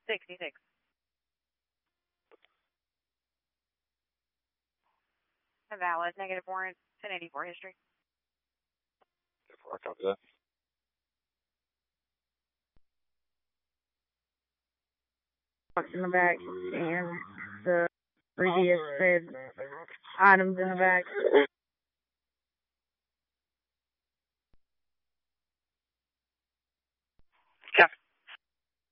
66. A valid negative warrant, 1084 history. I copy that. In the back and the previous said items in the back.